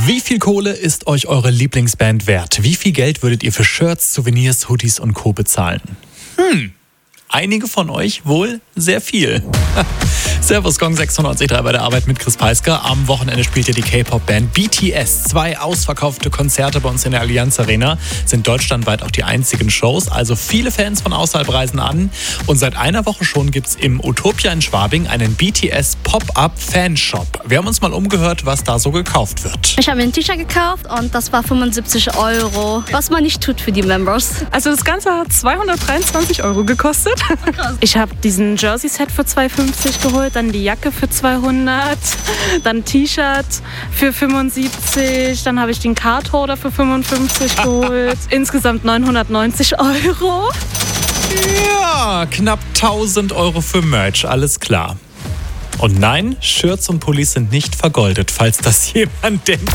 Wie viel Kohle ist euch eure Lieblingsband wert? Wie viel Geld würdet ihr für Shirts, Souvenirs, Hoodies und Co. bezahlen? Einige von euch wohl sehr viel. Servus, Gong 96.3 bei der Arbeit mit Chris Peisker. Am Wochenende spielt ja die K-Pop-Band BTS. 2 ausverkaufte Konzerte bei uns in der Allianz Arena. Sind deutschlandweit auch die einzigen Shows. Also viele Fans von außerhalb reisen an. Und seit einer Woche schon gibt's im Utopia in Schwabing einen BTS Pop-Up-Fanshop. Wir haben uns mal umgehört, was da so gekauft wird. Ich habe mir ein T-Shirt gekauft und das war 75 €, was man nicht tut für die Members. Also das Ganze hat 223 € gekostet. Ich habe diesen Jersey-Set für 250 geholt, dann die Jacke für 200, dann ein T-Shirt für 75, dann habe ich den Cardholder für 55 geholt. Insgesamt 990 €. Ja, knapp 1000 € für Merch, alles klar. Und nein, Shirts und Pullis sind nicht vergoldet, falls das jemand denkt.